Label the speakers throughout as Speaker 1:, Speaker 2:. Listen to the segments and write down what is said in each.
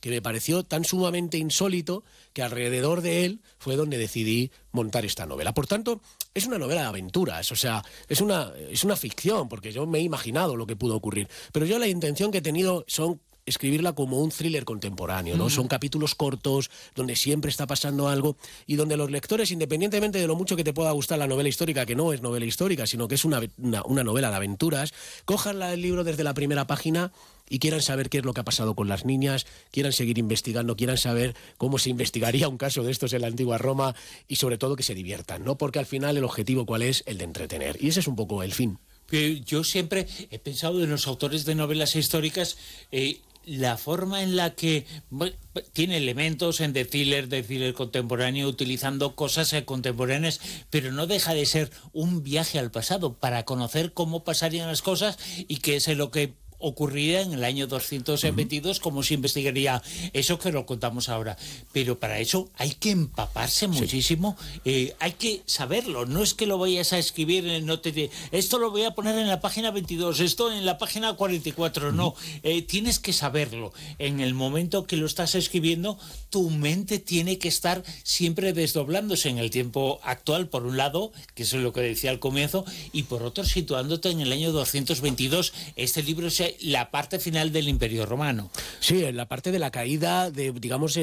Speaker 1: que me pareció tan sumamente insólito que alrededor de él fue donde decidí montar esta novela. Por tanto, es una novela de aventuras, o sea, es una ficción, porque yo me he imaginado lo que pudo ocurrir. Pero yo la intención que he tenido son escribirla como un thriller contemporáneo, ¿no? Son capítulos cortos, donde siempre está pasando algo, y donde los lectores, independientemente de lo mucho que te pueda gustar la novela histórica, que no es novela histórica, sino que es una novela de aventuras, cojan el libro desde la primera página y quieran saber qué es lo que ha pasado con las niñas, quieran seguir investigando, quieran saber cómo se investigaría un caso de estos en la antigua Roma, y sobre todo que se diviertan, ¿no? Porque al final el objetivo, ¿cuál es? El de entretener. Y ese es un poco el fin.
Speaker 2: Yo siempre he pensado en los autores de novelas históricas, la forma en la que tiene elementos de thriller contemporáneo, utilizando cosas contemporáneas, pero no deja de ser un viaje al pasado para conocer cómo pasarían las cosas y qué es lo que ocurriría en el año 222, cómo se investigaría eso, que lo contamos ahora. Pero para eso hay que empaparse muchísimo, hay que saberlo. No es que lo vayas a escribir, esto lo voy a poner en la página 22, esto en la página 44, no. Tienes que saberlo. En el momento que lo estás escribiendo, tu mente tiene que estar siempre desdoblándose en el tiempo actual, por un lado, que eso es lo que decía al comienzo, y por otro, situándote en el año 222. Este libro es la parte final del Imperio Romano.
Speaker 1: Sí, en la parte de la caída de, digamos,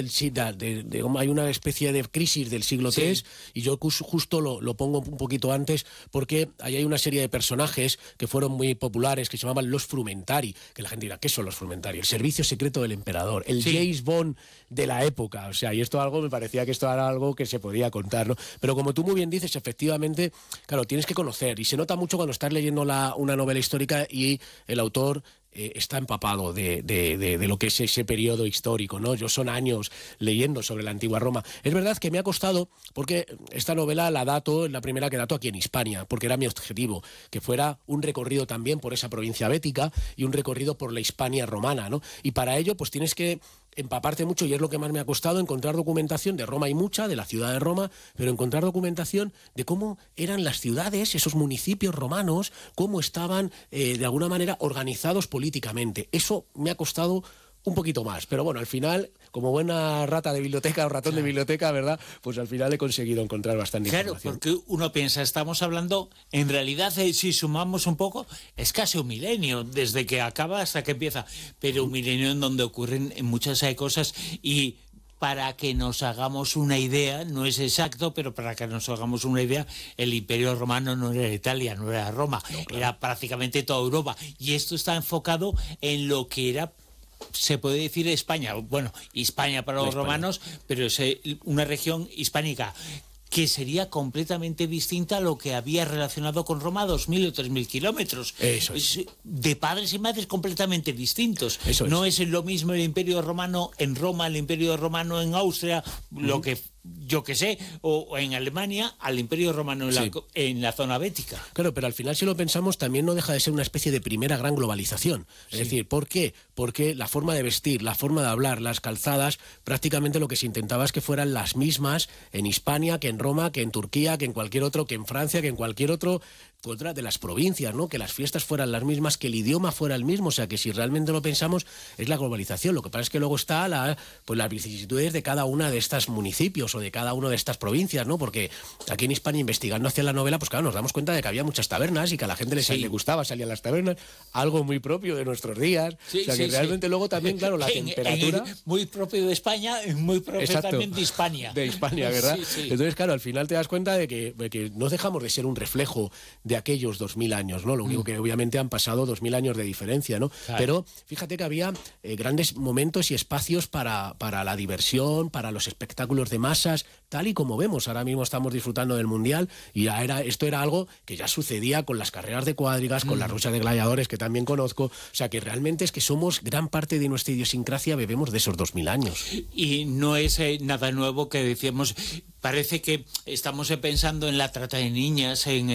Speaker 1: hay una especie de crisis del siglo III, y yo justo lo pongo un poquito antes, porque ahí hay una serie de personajes que fueron muy populares, que se llamaban los Frumentari, que la gente dirá, ¿qué son los Frumentari? El servicio secreto del emperador, el James Bond de la época, o sea, y esto me parecía que esto era algo que se podía contar, ¿no? Pero como tú muy bien dices, efectivamente, claro, tienes que conocer, y se nota mucho cuando estás leyendo una novela histórica y el autor está empapado de lo que es ese periodo histórico, ¿no? Yo son años leyendo sobre la antigua Roma. Es verdad que me ha costado, porque esta novela la primera que dato aquí en Hispania, porque era mi objetivo, que fuera un recorrido también por esa provincia bética y un recorrido por la Hispania romana, ¿no? Y para ello, pues tienes que empaparte mucho, y es lo que más me ha costado, encontrar documentación de Roma, y mucha, de la ciudad de Roma, pero encontrar documentación de cómo eran las ciudades, esos municipios romanos, cómo estaban de alguna manera organizados políticamente. Eso me ha costado un poquito más, pero bueno, al final, como buena rata de biblioteca o ratón de biblioteca, ¿verdad? Pues al final he conseguido encontrar bastante información.
Speaker 2: Claro, porque uno piensa, estamos hablando, en realidad, si sumamos un poco, es casi un milenio, desde que acaba hasta que empieza, pero un milenio en donde ocurren muchas cosas. Y para que nos hagamos una idea, no es exacto, pero para que nos hagamos una idea, el Imperio Romano no era Italia, no era Roma, no, claro, era prácticamente toda Europa. Y esto está enfocado en lo que era, se puede decir, España. Bueno, Hispania para los romanos, pero es una región hispánica que sería completamente distinta a lo que había relacionado con Roma, 2.000 o 3.000 kilómetros.
Speaker 1: Eso es.
Speaker 2: De padres y madres completamente distintos.
Speaker 1: Eso es.
Speaker 2: No es lo mismo el Imperio Romano en Roma, el Imperio Romano en Austria, lo que yo que sé, o en Alemania, al Imperio Romano en la zona bética.
Speaker 1: Claro, pero al final, si lo pensamos, también no deja de ser una especie de primera gran globalización. Es decir, ¿por qué? Porque la forma de vestir, la forma de hablar, las calzadas, prácticamente lo que se intentaba es que fueran las mismas en Hispania, que en Roma, que en Turquía, que en cualquier otro, que en Francia, que en cualquier otro de las provincias, ¿no? Que las fiestas fueran las mismas, que el idioma fuera el mismo. O sea, que si realmente lo pensamos, es la globalización. Lo que pasa es que luego está las vicisitudes de cada una de estos municipios o de cada una de estas provincias, ¿no? Porque aquí en Hispania, investigando hacia la novela, pues claro, nos damos cuenta de que había muchas tabernas y que a la gente le gustaba salir a las tabernas, algo muy propio de nuestros días. O sea, que realmente luego también, claro, la temperatura...
Speaker 2: muy propio de España, muy propio también de Hispania.
Speaker 1: De Hispania, ¿verdad? Entonces, claro, al final te das cuenta de que no dejamos de ser un reflejo de aquellos 2000 años, ¿no? Lo único que obviamente han pasado 2000 años de diferencia, ¿no? Claro. Pero fíjate que había grandes momentos y espacios para la diversión, para los espectáculos de masas, tal y como vemos. Ahora mismo estamos disfrutando del Mundial, y esto era algo que ya sucedía con las carreras de cuadrigas, con las ruchas de gladiadores, que también conozco. O sea, que realmente es que somos gran parte de nuestra idiosincrasia, bebemos de esos 2000 años.
Speaker 2: Y no es nada nuevo que decíamos. Parece que estamos pensando en la trata de niñas, en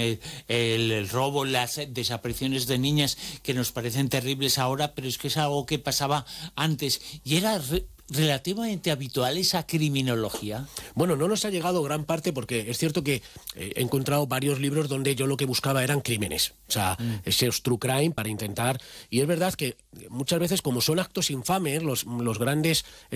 Speaker 2: el robo, las desapariciones de niñas, que nos parecen terribles ahora, pero es que es algo que pasaba antes y era relativamente habitual esa criminología.
Speaker 1: Bueno, no nos ha llegado gran parte, porque es cierto que he encontrado varios libros donde yo lo que buscaba eran crímenes, o sea, esos true crime, para intentar, y es verdad que muchas veces, como son actos infames, los grandes